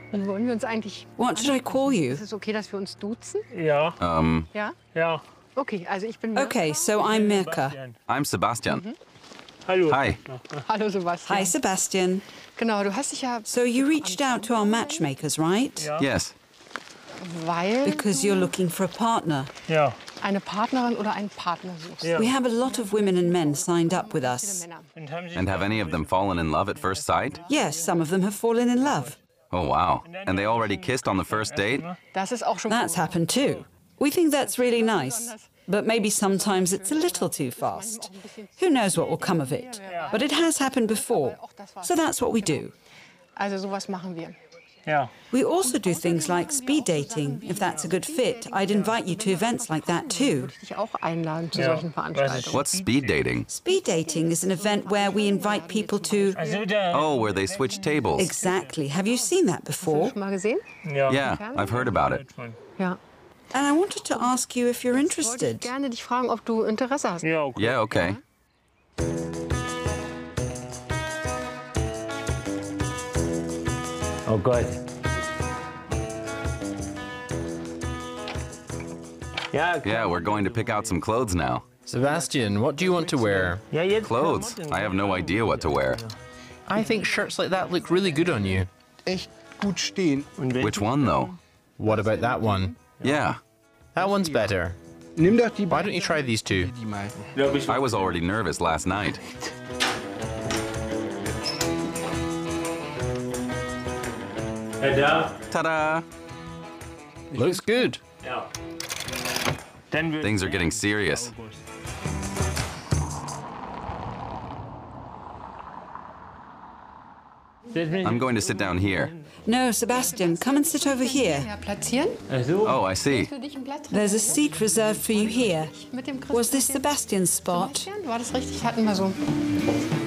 Wollen wir uns eigentlich... What should I call you? Ist es okay, dass wir uns duzen? Ja. Ja? Ja. Okay, also ich bin... Okay, so I'm Mirka. I'm Sebastian. Hallo. Hi. Hallo Sebastian. Hi, Sebastian. Genau, du hast dich ja... So you reached out to our matchmakers, right? Yes. Weil Because you're looking for a partner. Ja. eine Partnerin oder einen Partner suchst. Ja. We have a lot of women and men signed up with Viele us. Männer. And have any of them fallen in love at first sight? Yes, some of them have fallen in love. Oh, wow. And they already kissed on the first date? Das ist auch schon That's cool. happened too. We think that's really nice. But maybe sometimes it's a little too fast. Who knows what will come of it? But it has happened before. So that's what we do. Also sowas machen wir. Ja. We also do things like speed dating. If that's a good fit, I'd invite you to events like that too. Dich auch einladen zu Ja, solchen Veranstaltungen. What's speed dating? Speed dating is an event where we invite people to... Also da. Oh, where they switch tables. Exactly. Have you seen that before? Schon mal gesehen? Ja. Yeah, I've heard about it. Ja. And I wanted to ask you if you're Ich wollte interested. gerne dich fragen, ob du Interesse hast. Ja, okay. Yeah, okay. Oh Gott. Ja, Yeah, we're going to pick out some clothes now. Sebastian, what do you want to wear? ja, jetzt Clothes? I have no idea what to wear. I think shirts like that look really good on you. Echt gut stehen. Und welche? Which one, though? What about that one? Yeah, That one's better. Nimm doch die Why don't you try these two? die meisten. Glaub ich. I was already nervous last night. Da. Ta-da! Looks good. Ja. Dann wird Things are getting serious. I'm going to sit down here. No, Sebastian, come and sit over here. Ja, platzieren? Also. Oh, I see. Für dich ein Platz drin? There's a seat reserved for you here. Mit dem Was this Christkind? Sebastian's spot? Sebastian, war das richtig? Hatten wir so.